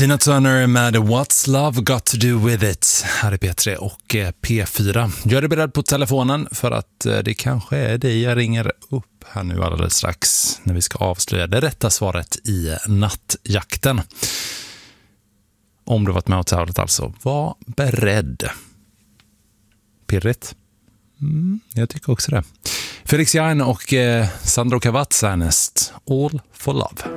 Tina Turner med What's Love Got To Do With It. Här är P3 och P4. Gör dig beredd på telefonen för att det kanske är dig jag ringer upp här nu alldeles strax när vi ska avslöja det rätta svaret i nattjakten. Om du varit med och tävlat alltså, var beredd. Pirrigt? Jag tycker också det. Felix Jain och Sandro Cavazza näst. All for Love.